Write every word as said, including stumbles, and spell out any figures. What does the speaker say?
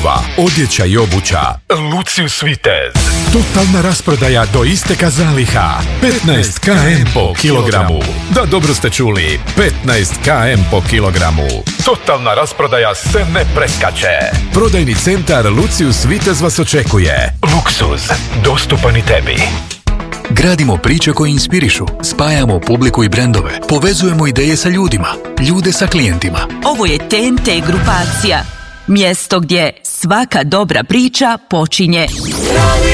obuva, odjeća i obuća. Lucius Vitez. Totalna rasprodaja do isteka zaliha. petnaest kilograma po kilogramu. Da, dobro ste čuli. petnaest kilograma po kilogramu. Totalna rasprodaja se ne preskače. Prodajni centar Lucius Vitez vas očekuje. Luksuz. Dostupan i tebi. Gradimo priče koje inspirišu, spajamo publiku i brendove, povezujemo ideje sa ljudima, ljude sa klijentima. Ovo je T N T grupacija. Mjesto gdje svaka dobra priča počinje.